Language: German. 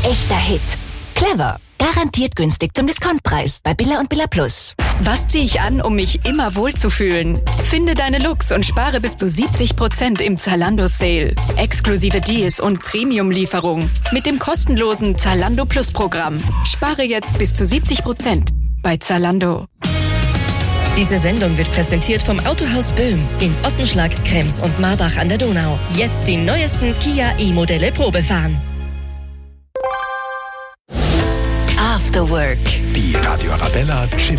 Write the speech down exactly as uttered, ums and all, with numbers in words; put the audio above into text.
echter Hit. Clever. Garantiert günstig zum Discountpreis bei Billa und Billa Plus. Was ziehe ich an, um mich immer wohlzufühlen? Finde deine Looks und spare bis zu siebzig Prozent im Zalando Sale. Exklusive Deals und Premium-Lieferung mit dem kostenlosen Zalando Plus Programm. Spare jetzt bis zu siebzig Prozent bei Zalando. Diese Sendung wird präsentiert vom Autohaus Böhm in Ottenschlag, Krems und Marbach an der Donau. Jetzt die neuesten Kia E-Modelle Probe fahren. After Work. Die Radio Arabella